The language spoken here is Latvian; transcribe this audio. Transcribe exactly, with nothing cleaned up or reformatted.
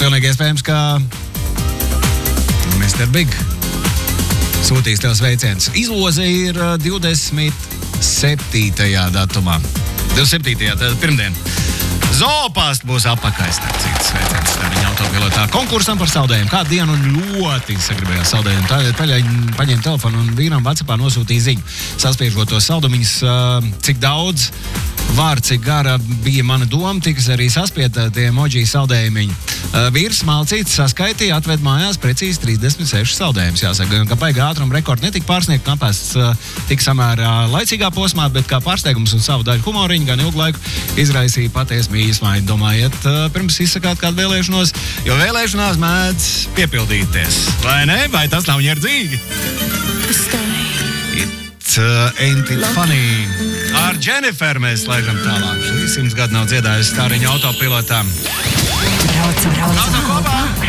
pilnīgi iespējams, ka mister Big sūtīs tev sveiciens. Izloze ir divdesmit septītajā datumā. divdesmit septītajā tad pirmdien. Zoopāst būs apakaļ, starp citu, sveiciens Stariņa autopilotā konkursam par saldējumu. Kādu dienu ļoti sagribējās saldējumu. Tādēļ paņēma telefonu un vīram WhatsAppā nosūtīja ziņu. Saspiežot tos saldumiņus, cik daudz var, cik gara bija mana doma, tiks arī saspieta tie emoji saldējumiņi. Vīrs malcīts saskaitīja, atved mājās precīzi trīsdesmit seši saldējumus. Jāsaka, ka paigā ātruma rekords netika pārsniegt, napēsts tik samērā laicīgā posmā, bet kā pārsteigums un savu daļu humoriņu gan ilgu laiku izraisīja patiesi mīļas maiņu. Domājiet, pirms izsakāt kādu vēlēšanos, jo vēlēšanās mēdz piepildīties. Vai ne? Vai tas nav ņerdzīgi? It uh, ain't it funny. Ar Jennifer mēs laižam tālāk. Šī simts gadu nav dziedājusi Stariņa autopilotām. Braucam, braucam, braucam kopā!